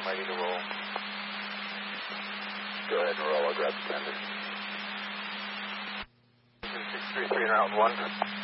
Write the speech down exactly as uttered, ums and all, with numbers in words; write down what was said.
ready to roll. Go ahead and roll. I'll grab the tender. six three three, round one.